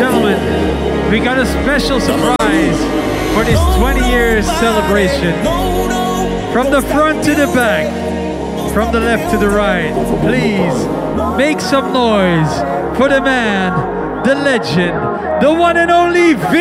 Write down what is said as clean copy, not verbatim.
gentlemen, we got a special surprise for this 20 years celebration. From the front to the back, from the left to the right, please make some noise for the man, the legend, the one and only